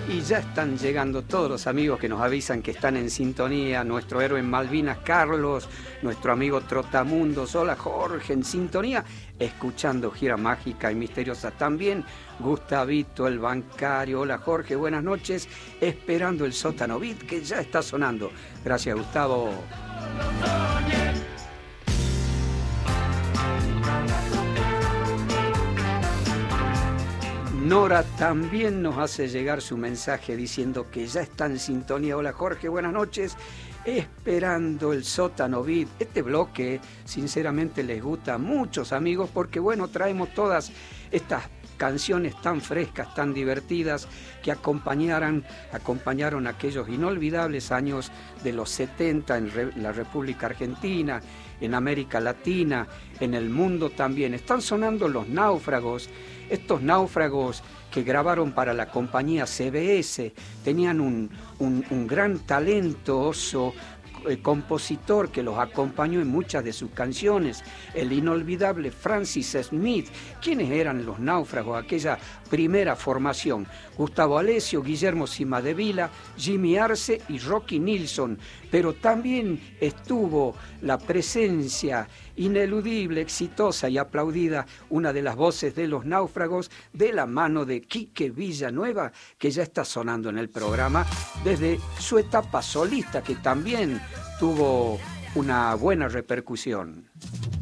Y ya están llegando todos los amigos que nos avisan que están en sintonía. Nuestro héroe en Malvinas, Carlos, nuestro amigo Trotamundos, hola Jorge, en sintonía, escuchando Gira Mágica y Misteriosa. También Gustavito, el bancario, hola Jorge, buenas noches, esperando el sótano beat que ya está sonando. Gracias, Gustavo. Nora también nos hace llegar su mensaje diciendo que ya está en sintonía. Hola Jorge, buenas noches. Esperando el sótano beat. Este bloque sinceramente les gusta a muchos amigos porque bueno, traemos todas estas canciones tan frescas, tan divertidas que acompañaron aquellos inolvidables años de los 70 en la República Argentina, en América Latina, en el mundo también. Están sonando Los Náufragos. Estos náufragos que grabaron para la compañía CBS tenían un gran talentoso compositor que los acompañó en muchas de sus canciones, el inolvidable Francis Smith. ¿Quiénes eran Los Náufragos? Aquella primera formación: Gustavo Alessio, Guillermo Cimadevila, Jimmy Arce y Rocky Nilsson. Pero también estuvo la presencia ineludible, exitosa y aplaudida, una de las voces de Los Náufragos, de la mano de Quique Villanueva, que ya está sonando en el programa desde su etapa solista, que también tuvo una buena repercusión.